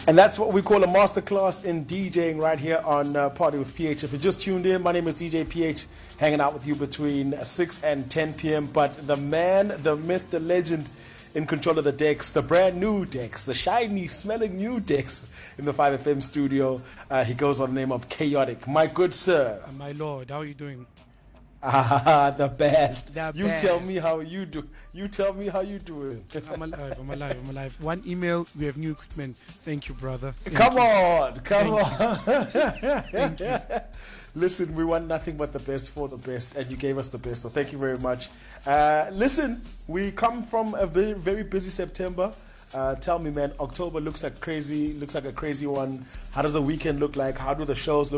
And that's what we call a masterclass in DJing right here on Party with PH. If you just tuned in, my name is DJ PH, hanging out with you between 6 and 10 p.m. But the man, the myth, the legend in control of the decks, the brand new decks, the shiny smelling new decks in the 5FM studio. He goes by the name of Chaotic. My good sir. My lord, how are you doing? The best. You tell me how you do. You tell me how you doing. I'm alive. One email, we have new equipment. Thank you, brother. Come on. Thank you. Listen, we want nothing but the best for the best, and you gave us the best, so thank you very much. Listen, we come from a very, very busy September. Tell me, man, October looks like a crazy one. How does the weekend look like? How do the shows look